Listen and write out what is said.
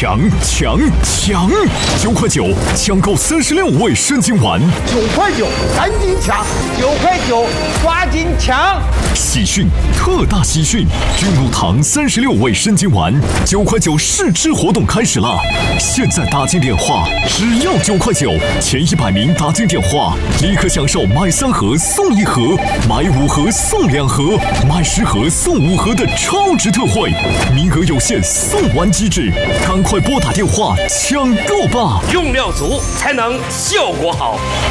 抢！9块9抢购36味生津丸 ，9块9赶紧抢，9块9抓紧抢！ 喜讯，特大喜讯！君如堂36味生津丸9块9试吃活动开始了，现在打进电话只要9块9，前100名打进电话立刻享受买3盒送1盒，买5盒送2盒，买10盒送5盒的超值特惠，名额有限，送完即止，赶快拨打电话抢购吧！ 用料足才能效果好。